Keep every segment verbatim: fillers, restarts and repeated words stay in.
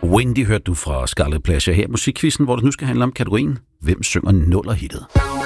Windy hørte du fra Scarlet Pleasure her i Musikquizzen, hvor det nu skal handle om kategorien Hvem synger nullerhittet?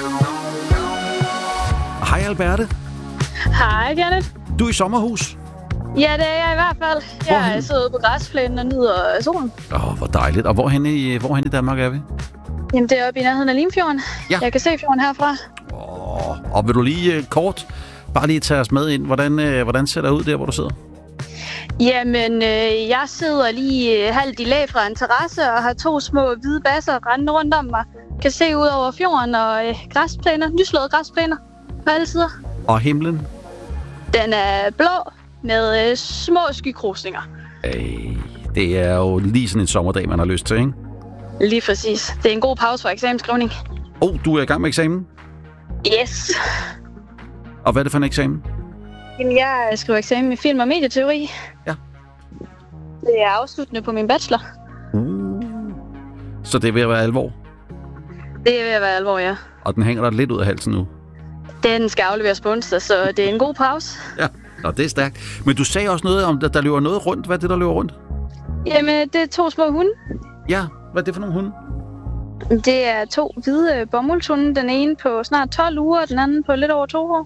Hej Alberte. Hej Kenneth. Du er i sommerhus? Ja, det er jeg i hvert fald. Jeg er siddet på græsplænen og nyder solen. Åh, oh, hvor dejligt. Og hvorhen i, hvorhen i Danmark er vi? Jamen, det er oppe i nærheden af Limfjorden. Ja. Jeg kan se fjorden herfra. Åh, oh, og vil du lige uh, kort bare lige tage os med ind? Hvordan, uh, hvordan ser det ud der, hvor du sidder? Jamen, øh, jeg sidder lige øh, halvt i lag fra en terrasse og har to små hvide basser rendende rundt om mig. Kan se ud over fjorden og øh, græsplæner, nyslåede græsplæner på alle sider. Og himlen? Den er blå med øh, små skykrusninger. Ej, det er jo lige sådan en sommerdag, man har lyst til, ikke? Lige præcis. Det er en god pause for eksamensskrivning. Åh, oh, du er i gang med eksamen? Yes. Og hvad er det for en eksamen? Jamen, jeg skriver eksamen i film- og medieteori. Ja. Det er afsluttende på min bachelor. Uh. Så det er ved at være alvor? Det er ved at være alvor, ja. Og den hænger der lidt ud af halsen nu? Den skal afleveres på onsdag, så det er en god pause. Ja, nå, det er stærkt. Men du sagde også noget om, at der løber noget rundt. Hvad er det, der løber rundt? Jamen, det er to små hunde. Ja, hvad er det for nogle hunde? Det er to hvide bomuldshunde. Den ene på snart tolv uger, og den anden på lidt over to år.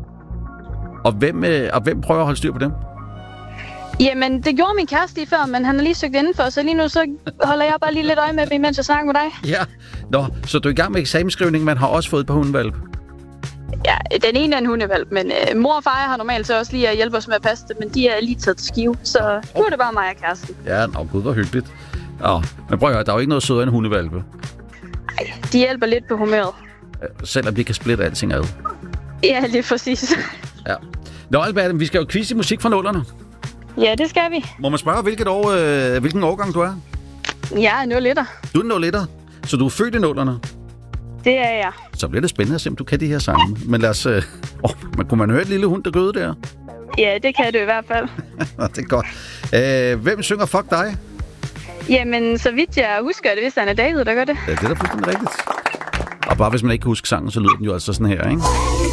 Og hvem, øh, og hvem prøver at holde styr på dem? Jamen, det gjorde min kæreste lige før, men han har lige søgt indenfor, så lige nu så holder jeg bare lige lidt øje med dem, mens jeg snakker med dig. Ja, nå, så du er i gang med eksamensskrivning, man har også fået et par hundevalp? Ja, den ene er en hundevalp, men øh, mor og far har normalt så også lige at hjælpe os med at passe det, men de er lige taget til skive, så nu er det bare mig og kæresten. Ja, nå, gud, hvor hyggeligt. Nå, men prøv at høre, der er jo ikke noget sødere end hundevalpe. Nej, de hjælper lidt på humøret. Selvom de kan splitte alting ad. Ja, lige præcis. Ja. Nå, Albert, vi skal jo quizze i musik fra nullerne. Ja, det skal vi. Må man spørge, hvilket år, øh, hvilken årgang du er? Jeg er nul etter. Du er nul etter, så du er født i nullerne? Det er jeg. Så bliver det spændende at se, om du kan de her sange. Men lad os... Øh, åh, man, kunne man høre et lille hund, der gøde der? Ja, det kan du i hvert fald. Det er godt. Øh, hvem synger Fuck dig? Jamen, så vidt jeg husker det, hvis han er David, der gør det. Ja, det er da fuldstændig rigtigt. Og bare hvis man ikke kan huske sangen, så lyder den jo altså sådan her, ikke?